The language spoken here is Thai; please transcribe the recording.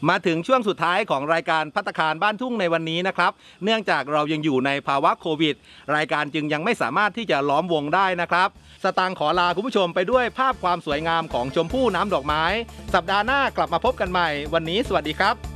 มาถึงช่วงสุดท้ายของรายการภัตตาคารบ้านทุ่งในวันนี้นะครับเนื่องจากเรายังอยู่ในภาวะโควิดรายการจึงยังไม่สามารถที่จะล้อมวงได้นะครับสตางค์ขอลาคุณผู้ชมไปด้วยภาพความสวยงามของชมพู่น้ำดอกไม้สัปดาห์หน้ากลับมาพบกันใหม่วันนี้สวัสดีครับ